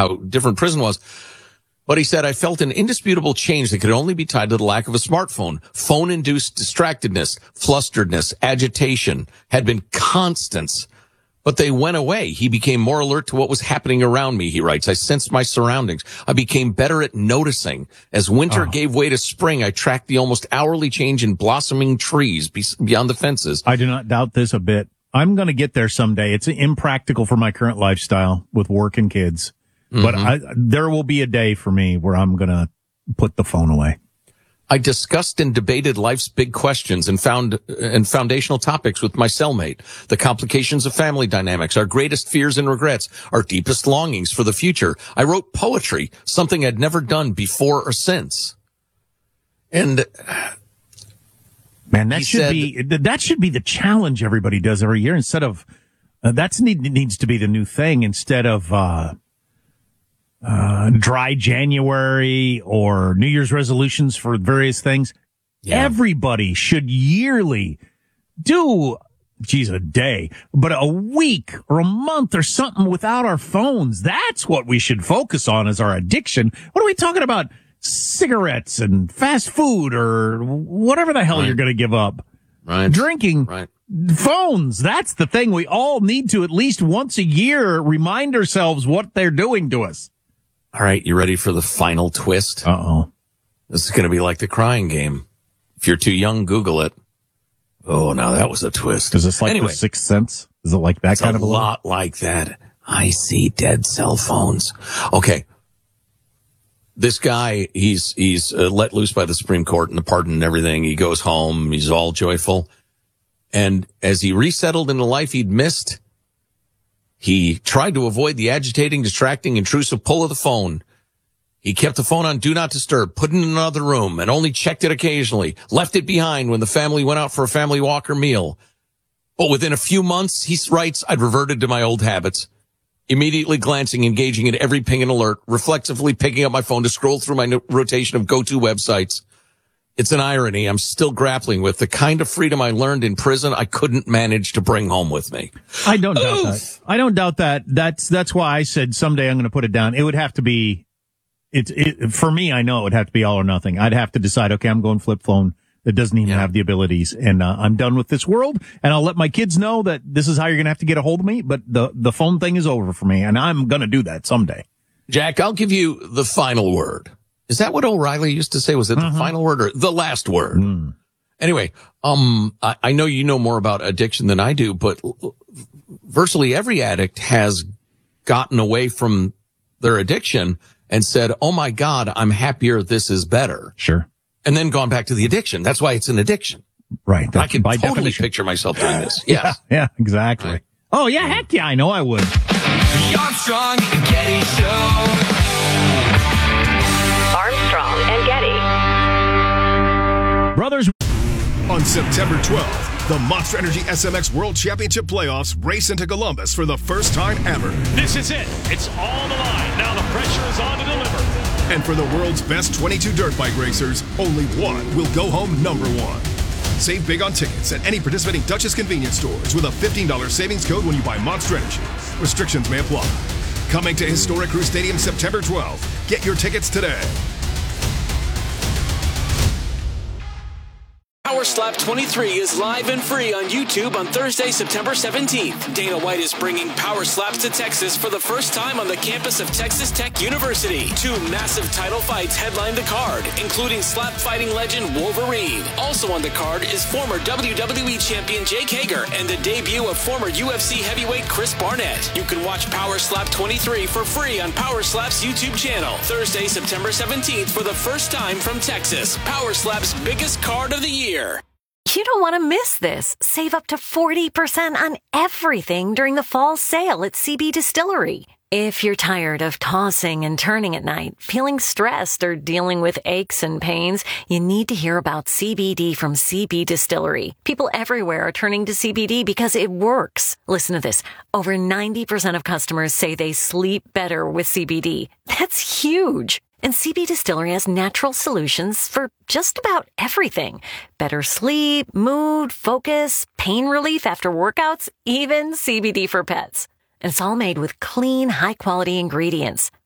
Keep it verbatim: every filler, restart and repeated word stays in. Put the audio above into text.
how different prison was. But he said, I felt an indisputable change that could only be tied to the lack of a smartphone. Phone-induced distractedness, flusteredness, agitation had been constants, but they went away. He became more alert to what was happening around me, he writes. I sensed my surroundings. I became better at noticing. As winter oh. gave way to spring, I tracked the almost hourly change in blossoming trees beyond the fences. I do not doubt this a bit. I'm going to get there someday. It's impractical for my current lifestyle with work and kids. But mm-hmm. I, there will be a day for me where I'm going to put the phone away. I discussed and debated life's big questions and found and foundational topics with my cellmate. The complications of family dynamics, our greatest fears and regrets, our deepest longings for the future. I wrote poetry, something I'd never done before or since. And man, that should said, be that should be the challenge everybody does every year. Instead of uh, that's need, needs to be the new thing instead of. Uh, Uh, dry January or New Year's resolutions for various things. Yeah. Everybody should yearly do, geez, a day, but a week or a month or something without our phones. That's what we should focus on as our addiction. What are we talking about? Cigarettes and fast food or whatever the hell right. you're going to give up. Right. Drinking. Right. Phones. That's the thing. We all need to at least once a year remind ourselves what they're doing to us. All right, you ready for the final twist? Uh-oh. This is going to be like the crying game. If you're too young, Google it. Oh, now that was a twist. Is this like anyway, The Sixth Sense? Is it like that it's kind a of a lot like that? I see dead cell phones. Okay. This guy, he's he's uh, let loose by the Supreme Court and the pardon and everything. He goes home. He's all joyful. And as he resettled into life he'd missed, he tried to avoid the agitating, distracting, intrusive pull of the phone. He kept the phone on Do Not Disturb, put it in another room, and only checked it occasionally, left it behind when the family went out for a family walk or meal. But within a few months, he writes, I'd reverted to my old habits, immediately glancing, engaging in every ping and alert, reflexively picking up my phone to scroll through my rotation of go-to websites. It's an irony I'm still grappling with. The kind of freedom I learned in prison, I couldn't manage to bring home with me. I don't doubt Oof. that. I don't doubt that. That's that's why I said someday I'm going to put it down. It would have to be, it's it, for me, I know it would have to be all or nothing. I'd have to decide, okay, I'm going flip phone that doesn't even yeah. have the abilities, and uh, I'm done with this world, and I'll let my kids know that this is how you're going to have to get a hold of me, but the, the phone thing is over for me, and I'm going to do that someday. Jack, I'll give you the final word. Is that what O'Reilly used to say? Was it the uh-huh. final word or the last word? Mm. Anyway, um, I, I know you know more about addiction than I do, but virtually every addict has gotten away from their addiction and said, oh my God, I'm happier. This is better. Sure. And then gone back to the addiction. That's why it's an addiction. Right. I can by totally definition. picture myself doing this. Yes. Yeah, yeah, exactly. Right. Oh yeah, heck yeah, I know I would. The Armstrong and Getty Show. Armstrong and Getty. Brothers. On September twelfth, the Monster Energy S M X World Championship Playoffs race into Columbus for the first time ever. This is it. It's all the line. Now the pressure is on to deliver. And for the world's best twenty-two dirt bike racers, only one will go home number one. Save big on tickets at any participating Dutchess convenience stores with a fifteen dollars savings code when you buy Monster Energy. Restrictions may apply. Coming to historic Crew Stadium September twelfth. Get your tickets today. Power Slap twenty-three is live and free on YouTube on Thursday, September seventeenth. Dana White is bringing Power Slaps to Texas for the first time on the campus of Texas Tech University. Two massive title fights headline the card, including slap fighting legend Wolverine. Also on the card is former W W E champion Jake Hager and the debut of former U F C heavyweight Chris Barnett. You can watch Power Slap twenty-three for free on Power Slap's YouTube channel. Thursday, September seventeenth for the first time from Texas. Power Slap's biggest card of the year. You don't want to miss this. Save up to forty percent on everything during the fall sale at C B Distillery. If you're tired of tossing and turning at night, feeling stressed, or dealing with aches and pains, you need to hear about C B D from C B Distillery. People everywhere are turning to C B D because it works. Listen to this. Over ninety percent of customers say they sleep better with C B D. That's huge. And C B Distillery has natural solutions for just about everything. Better sleep, mood, focus, pain relief after workouts, even C B D for pets. And it's all made with clean, high-quality ingredients.